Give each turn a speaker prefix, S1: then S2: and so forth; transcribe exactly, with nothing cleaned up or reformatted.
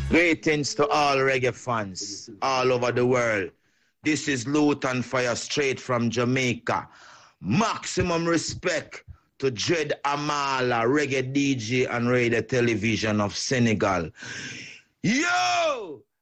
S1: Greetings to all reggae fans all over the world. This is Luton Fire straight from Jamaica. Maximum respect to Dread Amala, reggae D J and radio television of Senegal. Yo!